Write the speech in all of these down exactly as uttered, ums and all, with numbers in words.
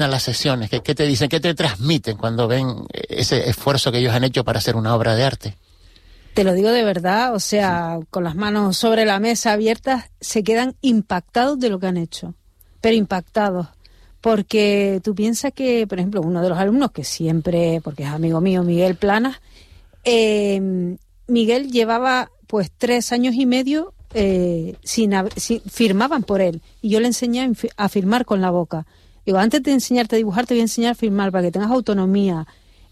las sesiones? ¿Qué, qué te dicen? ¿Qué te transmiten cuando ven ese esfuerzo que ellos han hecho para hacer una obra de arte? Te lo digo de verdad, o sea, sí. Con las manos sobre la mesa abiertas, se quedan impactados de lo que han hecho, pero impactados. Porque tú piensas que, por ejemplo, uno de los alumnos que siempre, porque es amigo mío, Miguel Planas, eh, Miguel llevaba pues tres años y medio eh, sin, sin firmaban por él, y yo le enseñé a firmar con la boca. Digo, antes de enseñarte a dibujar, te voy a enseñar a firmar para que tengas autonomía.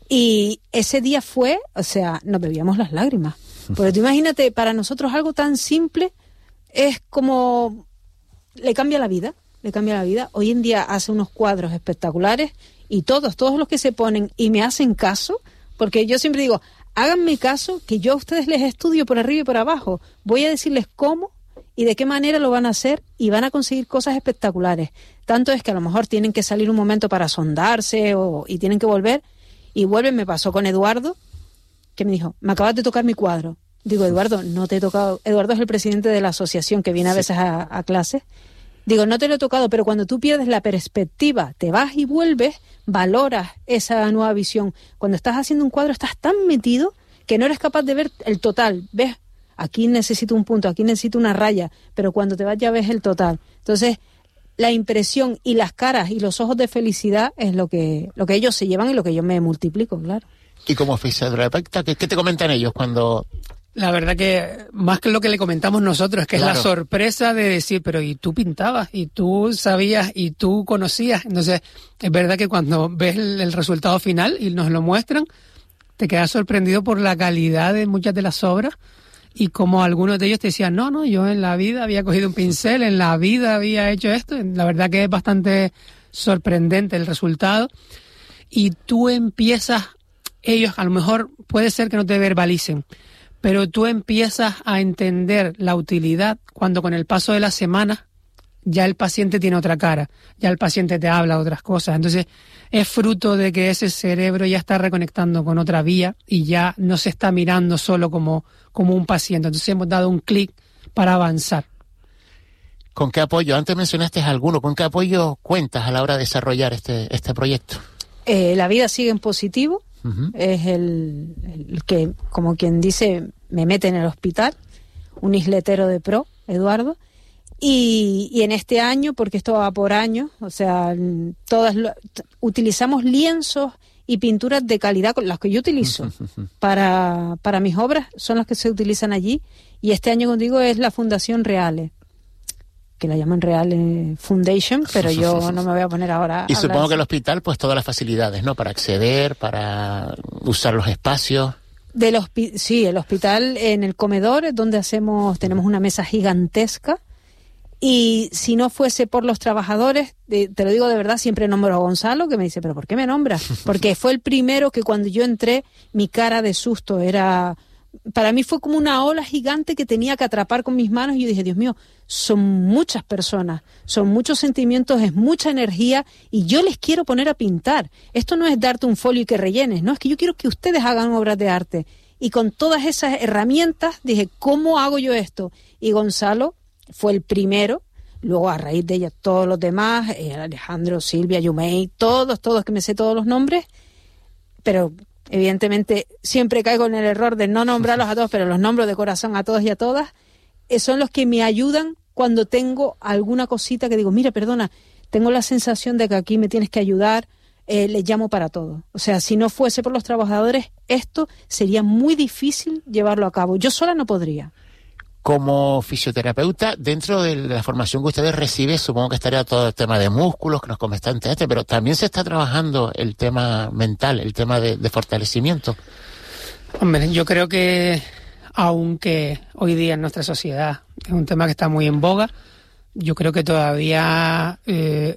Y ese día fue, o sea, nos bebíamos las lágrimas. Porque tú imagínate, para nosotros algo tan simple es como, le cambia la vida. Le cambia la vida. Hoy en día hace unos cuadros espectaculares y todos, todos los que se ponen y me hacen caso, porque yo siempre digo, háganme caso, que yo a ustedes les estudio por arriba y por abajo. Voy a decirles cómo y de qué manera lo van a hacer y van a conseguir cosas espectaculares. Tanto es que a lo mejor tienen que salir un momento para sondarse o, y tienen que volver y vuelven. Me pasó con Eduardo, que me dijo, me acabas de tocar mi cuadro. Digo, Eduardo, no te he tocado. Eduardo es el presidente de la asociación que viene a veces a, a clases. Digo, no te lo he tocado, pero cuando tú pierdes la perspectiva, te vas y vuelves, valoras esa nueva visión. Cuando estás haciendo un cuadro estás tan metido que no eres capaz de ver el total. Ves, aquí necesito un punto, aquí necesito una raya, pero cuando te vas ya ves el total. Entonces, la impresión y las caras y los ojos de felicidad es lo que, lo que ellos se llevan y lo que yo me multiplico, claro. Y como fisioterapeuta, ¿qué, qué te comentan ellos cuando...? La verdad que más que lo que le comentamos nosotros, que claro, es la sorpresa de decir, pero ¿y tú pintabas? ¿Y tú sabías? ¿Y tú conocías? Entonces, es verdad que cuando ves el, el resultado final y nos lo muestran, te quedas sorprendido por la calidad de muchas de las obras y como algunos de ellos te decían, no, no, yo en la vida había cogido un pincel, en la vida había hecho esto. La verdad que es bastante sorprendente el resultado. Y tú empiezas, ellos a lo mejor puede ser que no te verbalicen, pero tú empiezas a entender la utilidad cuando con el paso de las semanas ya el paciente tiene otra cara, ya el paciente te habla de otras cosas. Entonces es fruto de que ese cerebro ya está reconectando con otra vía y ya no se está mirando solo como, como un paciente. Entonces hemos dado un clic para avanzar. ¿Con qué apoyo? Antes mencionaste alguno. ¿Con qué apoyo cuentas a la hora de desarrollar este, este proyecto? Eh, la vida sigue en positivo. Uh-huh. Es el, el que, como quien dice, me mete en el hospital, un isletero de pro, Eduardo, y, y en este año, porque esto va por años, o sea, todas lo, t- utilizamos lienzos y pinturas de calidad, las que yo utilizo uh-huh. para, para mis obras, son las que se utilizan allí, y este año, como digo, es la Fundación Reale, que la llaman Real Foundation, pero yo no me voy a poner ahora a Y supongo así. Que el hospital, pues todas las facilidades, ¿no? Para acceder, para usar los espacios. Del hospi- sí, el hospital en el comedor es donde hacemos, tenemos una mesa gigantesca y si no fuese por los trabajadores, de, te lo digo de verdad, siempre nombro a Gonzalo, que me dice, ¿pero por qué me nombras? Porque fue el primero que cuando yo entré, mi cara de susto era... Para mí fue como una ola gigante que tenía que atrapar con mis manos y yo dije, Dios mío, son muchas personas, son muchos sentimientos, es mucha energía y yo les quiero poner a pintar. Esto no es darte un folio y que rellenes, no, es que yo quiero que ustedes hagan obras de arte. Y con todas esas herramientas dije, ¿cómo hago yo esto? Y Gonzalo fue el primero, luego a raíz de ella todos los demás, eh, Alejandro, Silvia, Yumei, todos, todos que me sé todos los nombres, pero... Evidentemente, siempre caigo en el error de no nombrarlos a todos, pero los nombro de corazón a todos y a todas. Eh, son los que me ayudan cuando tengo alguna cosita que digo, mira, perdona, tengo la sensación de que aquí me tienes que ayudar, eh, les llamo para todo. O sea, si no fuese por los trabajadores, esto sería muy difícil llevarlo a cabo. Yo sola no podría. Como fisioterapeuta, dentro de la formación que ustedes reciben, supongo que estaría todo el tema de músculos, que nos comentaste este, pero también se está trabajando el tema mental, el tema de, de fortalecimiento. Hombre, yo creo que, aunque hoy día en nuestra sociedad es un tema que está muy en boga, yo creo que todavía eh,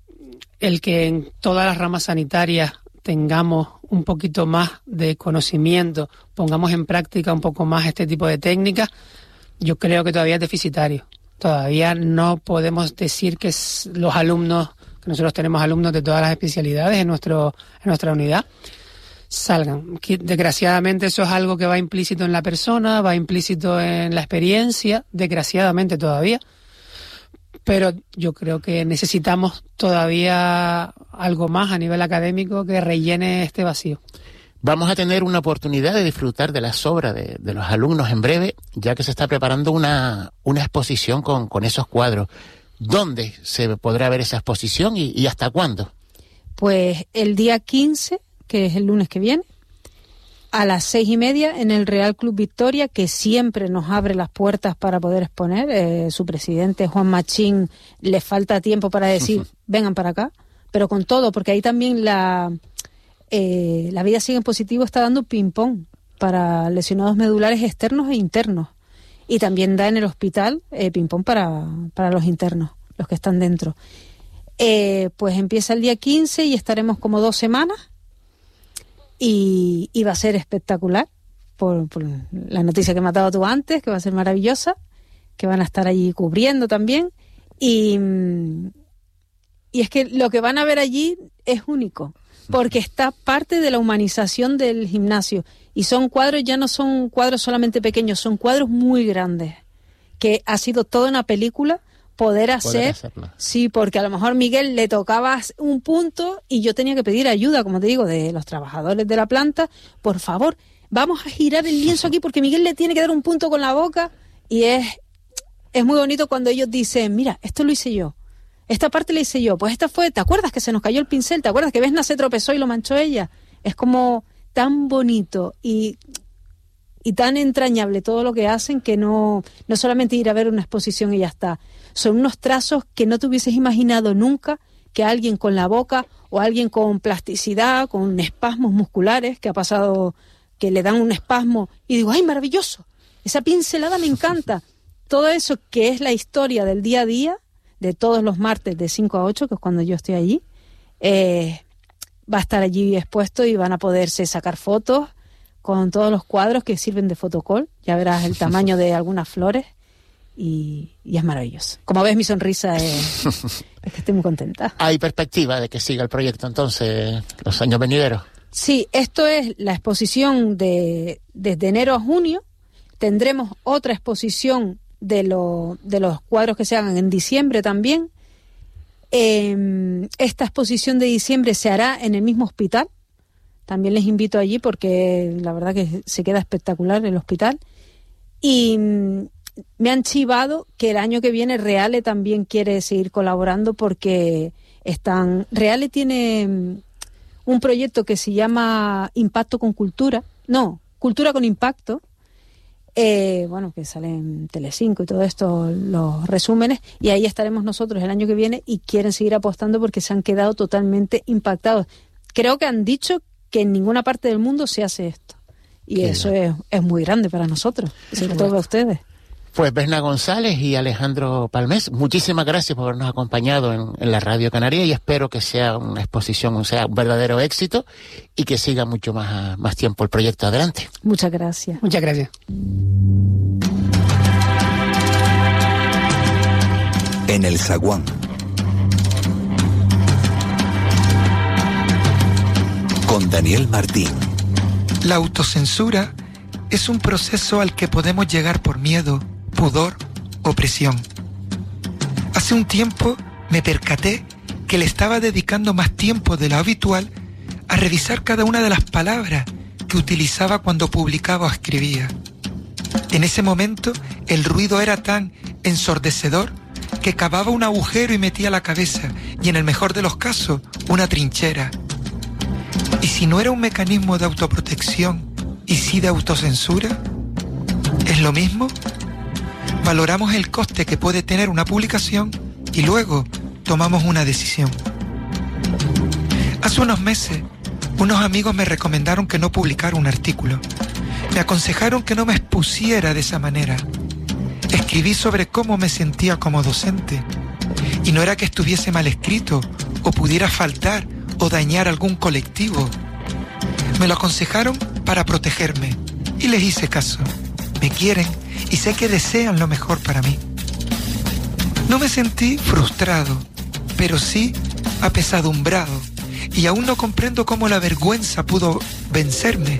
el que en todas las ramas sanitarias tengamos un poquito más de conocimiento, pongamos en práctica un poco más este tipo de técnicas, yo creo que todavía es deficitario. Todavía no podemos decir que los alumnos, que nosotros tenemos alumnos de todas las especialidades en nuestro en nuestra unidad, salgan. Desgraciadamente eso es algo que va implícito en la persona, va implícito en la experiencia, desgraciadamente todavía. pero yo creo que necesitamos todavía algo más a nivel académico que rellene este vacío. Vamos a tener una oportunidad de disfrutar de las obras de, de los alumnos en breve, ya que se está preparando una, una exposición con, con esos cuadros. ¿Dónde se podrá ver esa exposición y, y hasta cuándo? Pues el día quince, que es el lunes que viene, a las seis y media en el Real Club Victoria, que siempre nos abre las puertas para poder exponer. Eh, su presidente, Juan Machín, le falta tiempo para decir, vengan para acá, pero con todo, porque ahí también la, eh, la vida sigue en positivo, está dando ping-pong para lesionados medulares externos e internos. Y también da en el hospital eh, ping-pong para, para los internos, los que están dentro. Eh, pues empieza el día quince y estaremos como dos semanas. Y, y va a ser espectacular, por, por la noticia que me has dado tú antes, que va a ser maravillosa, que van a estar allí cubriendo también. Y, y es que lo que van a ver allí es único, porque está parte de la humanización del gimnasio. Y son cuadros, ya no son cuadros solamente pequeños, son cuadros muy grandes, que ha sido toda una película poder hacer, poder sí, porque a lo mejor Miguel le tocaba un punto y yo tenía que pedir ayuda, como te digo, de los trabajadores de la planta, por favor, vamos a girar el lienzo aquí porque Miguel le tiene que dar un punto con la boca, y es, es muy bonito cuando ellos dicen, mira, esto lo hice yo, esta parte la hice yo, pues esta fue, ¿te acuerdas que se nos cayó el pincel? ¿Te acuerdas que Vesna se tropezó y lo manchó ella? Es como tan bonito y... y tan entrañable todo lo que hacen, que no, no solamente ir a ver una exposición y ya está. Son unos trazos que no te hubieses imaginado nunca que alguien con la boca o alguien con plasticidad, con espasmos musculares, que ha pasado, que le dan un espasmo y digo, ¡ay, maravilloso! Esa pincelada me encanta. Todo eso que es la historia del día a día, de todos los martes de cinco a ocho, que es cuando yo estoy allí, eh, va a estar allí expuesto y van a poderse sacar fotos con todos los cuadros que sirven de fotocall. Ya verás el tamaño de algunas flores y, y es maravilloso. Como ves, mi sonrisa es, es que estoy muy contenta. ¿Hay perspectiva de que siga el proyecto entonces los años venideros? Sí, esto es la exposición de desde enero a junio. Tendremos otra exposición de, lo, de los cuadros que se hagan en diciembre también. Eh, esta exposición de diciembre se hará en el mismo hospital. También les invito allí porque la verdad que se queda espectacular el hospital. Y me han chivado que el año que viene Reale también quiere seguir colaborando porque están... Reale tiene un proyecto que se llama Impacto con Cultura. No, Cultura con Impacto. Eh, bueno, que sale en Telecinco y todo esto, los resúmenes. Y ahí estaremos nosotros el año que viene y quieren seguir apostando porque se han quedado totalmente impactados. Creo que han dicho que en ninguna parte del mundo se hace esto. Y Qué eso es, es muy grande para nosotros, sobre todo para ustedes. Pues Vesna González y Alejandro Palmés, muchísimas gracias por habernos acompañado en, en la Radio Canaria y espero que sea una exposición, o sea, un verdadero éxito y que siga mucho más, más tiempo el proyecto adelante. Muchas gracias. Muchas gracias. En el zaguán. Con Daniel Martín. La autocensura es un proceso al que podemos llegar por miedo, pudor o presión. Hace un tiempo me percaté que le estaba dedicando más tiempo de lo habitual a revisar cada una de las palabras que utilizaba cuando publicaba o escribía. En ese momento el ruido era tan ensordecedor que cavaba un agujero y metía la cabeza, y en el mejor de los casos, una trinchera. ¿Y si no era un mecanismo de autoprotección y sí de autocensura? ¿Es lo mismo? Valoramos el coste que puede tener una publicación y luego tomamos una decisión. Hace unos meses, unos amigos me recomendaron que no publicara un artículo. Me aconsejaron que no me expusiera de esa manera. Escribí sobre cómo me sentía como docente. Y no era que estuviese mal escrito o pudiera faltar o dañar algún colectivo. Me lo aconsejaron para protegerme y les hice caso. Me quieren y sé que desean lo mejor para mí. No me sentí frustrado, pero sí apesadumbrado, y aún no comprendo cómo la vergüenza pudo vencerme.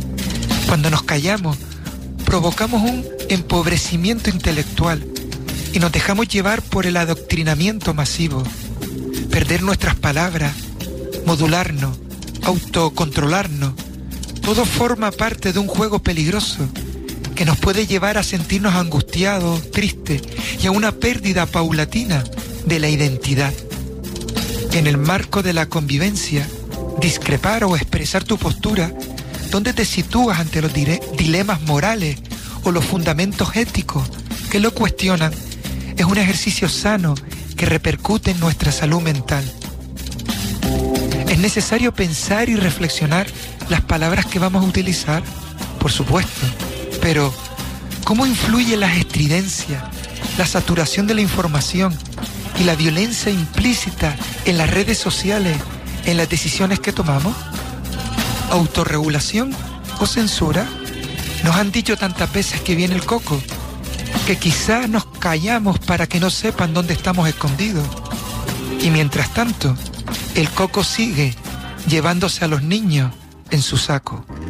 Cuando nos callamos, provocamos un empobrecimiento intelectual, y nos dejamos llevar por el adoctrinamiento masivo, perder nuestras palabras, modularnos, autocontrolarnos. Todo forma parte de un juego peligroso que nos puede llevar a sentirnos angustiados, tristes y a una pérdida paulatina de la identidad. En el marco de la convivencia, discrepar o expresar tu postura, ¿dónde te sitúas ante los dilemas morales o los fundamentos éticos que lo cuestionan? Es un ejercicio sano que repercute en nuestra salud mental. ¿Es necesario pensar y reflexionar las palabras que vamos a utilizar? Por supuesto, pero ¿cómo influye la estridencia, la saturación de la información y la violencia implícita en las redes sociales en las decisiones que tomamos? ¿Autorregulación o censura? Nos han dicho tantas veces que viene el coco, que quizás nos callamos para que no sepan dónde estamos escondidos. Y mientras tanto, el coco sigue llevándose a los niños en su saco.